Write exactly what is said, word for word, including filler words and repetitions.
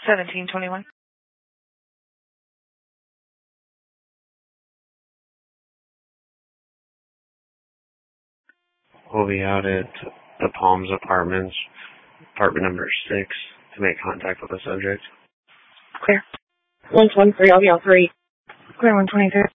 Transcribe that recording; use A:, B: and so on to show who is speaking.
A: seventeen twenty-one.
B: We'll be out at the Palms Apartments, apartment number six, to make contact with the subject.
A: Clear.
C: one twenty-three, I'll be on three.
A: Clear one twenty-three.